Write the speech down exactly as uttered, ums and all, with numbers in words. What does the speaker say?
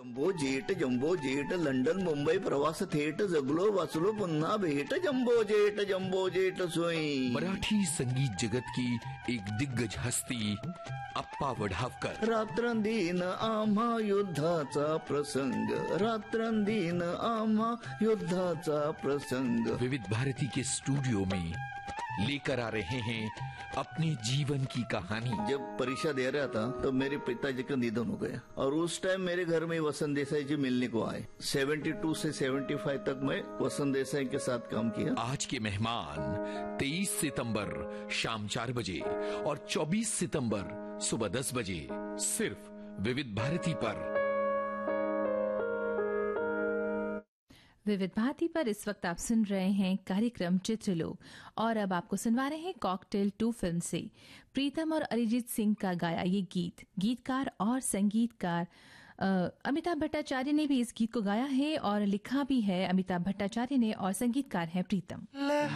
Jumbo jet jumbo jet London Mumbai प्रवास थेट जगलो वाचलो पुन्हा भेट जम्बो जेट जम्बो जेट सोई. मराठी संगीत जगत की एक दिग्गज हस्ती अप्पा वढावकर. रात्रंदिन आम्हा युद्धाचा प्रसंग रात्रंदिन आम्हा युद्धाचा प्रसंग. विविध भारती के स्टूडियो में लेकर आ रहे हैं अपने जीवन की कहानी. जब परीक्षा दे रहा था तो मेरे पिताजी का निधन हो गया और उस टाइम मेरे घर में वसंत देसाई जी मिलने को आए. बहत्तर से पचहत्तर तक मैं वसंत देसाई के साथ काम किया. आज के मेहमान तेईस सितंबर शाम चार बजे और चौबीस सितंबर सुबह दस बजे सिर्फ विविध भारती पर. विविध भारती पर इस वक्त आप सुन रहे हैं कार्यक्रम चित्रलोक और अब आपको सुनवा रहे हैं कॉकटेल टू फिल्म से प्रीतम और अरिजीत सिंह का गाया ये गीत. गीतकार और संगीतकार अमिताभ भट्टाचार्य ने भी इस गीत को गाया है और लिखा भी है अमिताभ भट्टाचार्य ने और संगीतकार है प्रीतम.